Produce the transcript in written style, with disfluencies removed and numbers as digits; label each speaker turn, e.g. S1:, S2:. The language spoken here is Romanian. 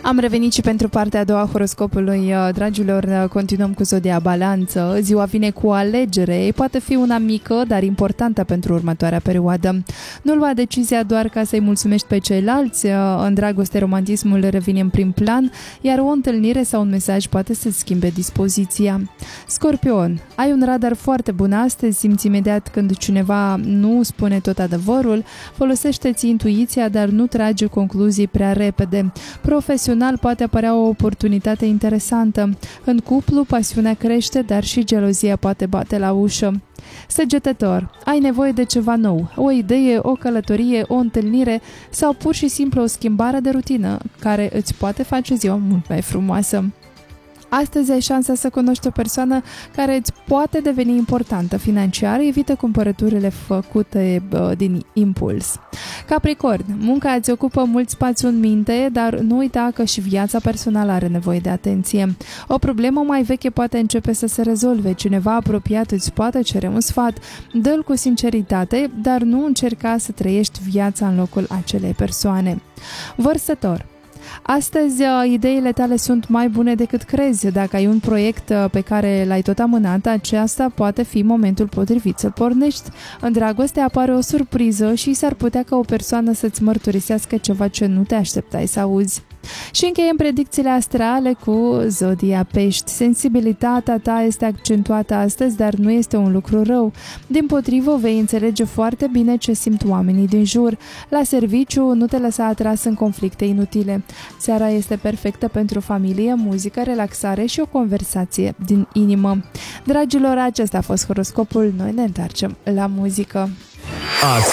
S1: Am revenit și pentru partea a doua a horoscopului. Dragilor, continuăm cu zodia Balanță. Ziua vine cu alegere. Poate fi una mică, dar importantă pentru următoarea perioadă. Nu lua decizia doar ca să-i mulțumești pe ceilalți. În dragoste, romantismul revine în prim plan, iar o întâlnire sau un mesaj poate să-ți schimbe dispoziția. Scorpion, ai un radar foarte bun astăzi, simți imediat când cineva nu spune tot adevărul, folosește-ți intuiția, dar nu tragi concluzii prea repede. Profesional poate apărea o oportunitate interesantă. În cuplu, pasiunea crește, dar și gelozia poate bate la ușă. Săgetător, ai nevoie de ceva nou, o idee, o călătorie, o întâlnire sau pur și simplu o schimbare de rutină care îți poate face ziua mult mai frumoasă. Astăzi ai șansa să cunoști o persoană care îți poate deveni importantă financiar, evită cumpărăturile făcute din impuls. Capricorn, munca îți ocupă mult spațiu în minte, dar nu uita că și viața personală are nevoie de atenție. O problemă mai veche poate începe să se rezolve, cineva apropiat îți poate cere un sfat, dă-l cu sinceritate, dar nu încerca să trăiești viața în locul acelei persoane. Vărsător, astăzi, ideile tale sunt mai bune decât crezi. Dacă ai un proiect pe care l-ai tot amânat, aceasta poate fi momentul potrivit să pornești. În dragoste apare o surpriză și s-ar putea ca o persoană să-ți mărturisească ceva ce nu te așteptai să auzi. Și încheiem predicțiile astrale cu zodia Pești. Sensibilitatea ta este accentuată astăzi, dar nu este un lucru rău. Dimpotrivă, vei înțelege foarte bine ce simt oamenii din jur. La serviciu, nu te lăsa atras în conflicte inutile. Seara este perfectă pentru familie, muzică, relaxare și o conversație din inimă. Dragilor, acesta a fost horoscopul. Noi ne întoarcem la muzică.